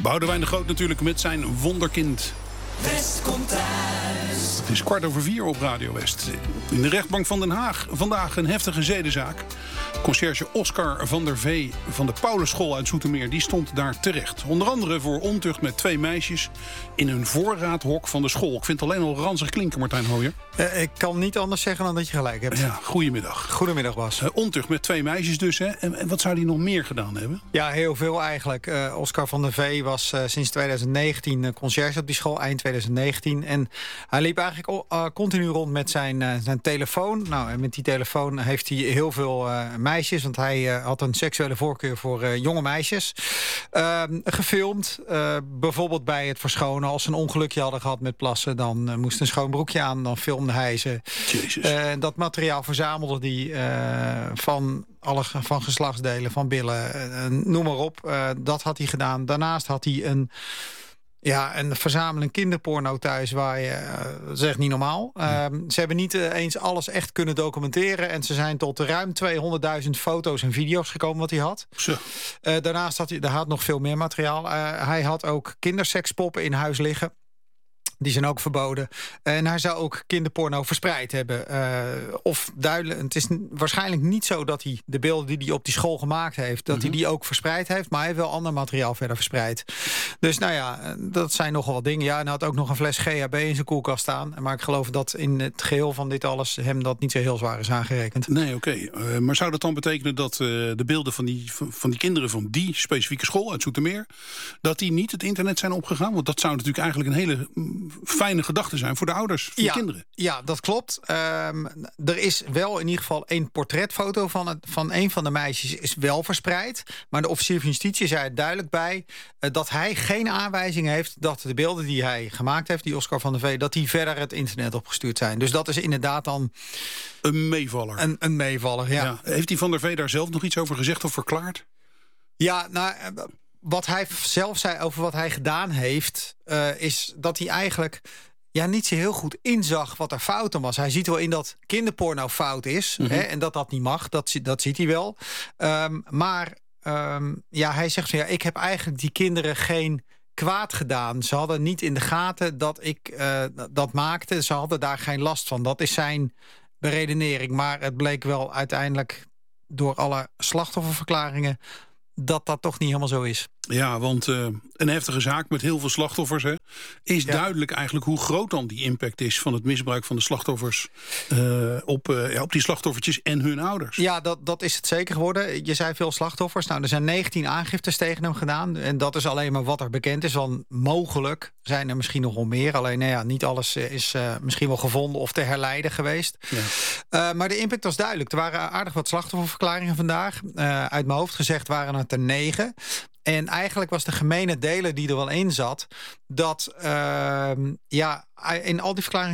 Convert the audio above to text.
Boudewijn de Groot natuurlijk met zijn wonderkind. West komt thuis. Het is 4:15 op Radio West. In de rechtbank van Den Haag vandaag een heftige zedenzaak. Conciërge Oscar van der Vee van de Paulusschool uit Zoetermeer... die stond daar terecht. Onder andere voor ontucht met 2 meisjes... in een voorraadhok van de school. Ik vind het alleen al ranzig klinken, Martijn Hooijer. Ik kan niet anders zeggen dan dat je gelijk hebt. Ja, goedemiddag. Goedemiddag, Bas. Ontucht met 2 meisjes dus. Hè? En wat zou die nog meer gedaan hebben? Ja, heel veel eigenlijk. Oscar van der Vee was sinds 2019 conciërge op die school, eind 2019. En hij liep eigenlijk continu rond met zijn telefoon. Nou, en met die telefoon heeft hij heel veel meisjes... want hij had een seksuele voorkeur voor jonge meisjes. Gefilmd, bijvoorbeeld bij het verschonen. Als ze een ongelukje hadden gehad met plassen... dan moest een schoon broekje aan, dan filmde hij ze. Dat materiaal verzamelde hij van geslachtsdelen, van billen, noem maar op. Dat had hij gedaan. Daarnaast had hij een verzameling kinderporno thuis waar dat is echt niet normaal. Ze hebben niet eens alles echt kunnen documenteren. En ze zijn tot ruim 200.000 foto's en video's gekomen wat hij had. Daarnaast had hij nog veel meer materiaal. Hij had ook kindersekspoppen in huis liggen. Die zijn ook verboden. En hij zou ook kinderporno verspreid hebben. Het is waarschijnlijk niet zo dat hij de beelden die hij op die school gemaakt heeft... dat hij die ook verspreid heeft. Maar hij heeft wel ander materiaal verder verspreid. Dus nou ja, dat zijn nogal wat dingen. Ja, en hij had ook nog een fles GHB in zijn koelkast staan. Maar ik geloof dat in het geheel van dit alles... hem dat niet zo heel zwaar is aangerekend. Nee, oké. Maar zou dat dan betekenen dat de beelden van die kinderen... van die specifieke school uit Zoetermeer... dat die niet het internet zijn opgegaan? Want dat zou natuurlijk eigenlijk een hele... fijne gedachten zijn voor de ouders van de kinderen. Ja, dat klopt. Er is wel in ieder geval 1 portretfoto van een van de meisjes is wel verspreid. Maar de officier van justitie zei er duidelijk bij... dat hij geen aanwijzing heeft dat de beelden die hij gemaakt heeft... die Oscar van der Vee, dat die verder het internet opgestuurd zijn. Dus dat is inderdaad dan... een meevaller. Een meevaller, ja. Heeft die van der Vee daar zelf nog iets over gezegd of verklaard? Ja, nou... Wat hij zelf zei over wat hij gedaan heeft... is dat hij eigenlijk niet zo heel goed inzag wat er fout aan was. Hij ziet wel in dat kinderporno fout is. Hè, en dat niet mag. Dat ziet hij wel. Maar hij zegt van... ik heb eigenlijk die kinderen geen kwaad gedaan. Ze hadden niet in de gaten dat ik dat maakte. Ze hadden daar geen last van. Dat is zijn beredenering. Maar het bleek wel uiteindelijk... door alle slachtofferverklaringen... dat toch niet helemaal zo is. Ja, want een heftige zaak met heel veel slachtoffers... is duidelijk eigenlijk hoe groot dan die impact is... van het misbruik van de slachtoffers... op die slachtoffertjes en hun ouders. Ja, dat is het zeker geworden. Je zei veel slachtoffers. Nou, er zijn 19 aangiftes tegen hem gedaan. En dat is alleen maar wat er bekend is. Want mogelijk zijn er misschien nog wel meer. Alleen niet alles is misschien wel gevonden of te herleiden geweest. Ja. Maar de impact was duidelijk. Er waren aardig wat slachtofferverklaringen vandaag. Uit mijn hoofd gezegd waren het er 9... En eigenlijk was de gemene deler die er wel in zat... dat in al die verklaringen